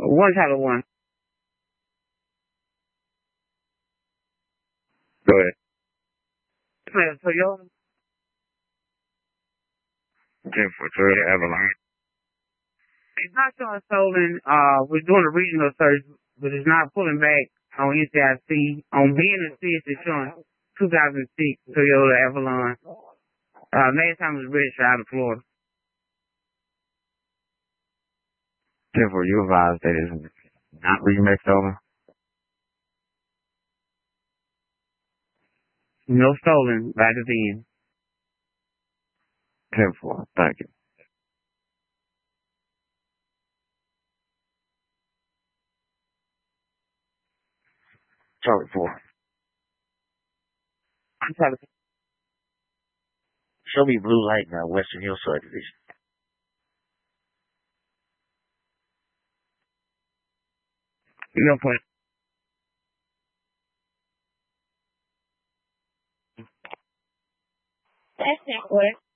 One Tyler one. Go ahead. Toyota. 10 for Toyota Avalon. It's not showing stolen. We're doing a regional search, but it's not pulling back on NCIC. On BNC, it's showing 2006 Toyota Avalon. Last time it was registered out of Florida. 10 for you advised that it's not remixed stolen. No stolen by the VIN. 10 for. Thank you. Charlie 4. I'm Tyler. Show me blue light now, Western Hill subdivision. No point. That's not what.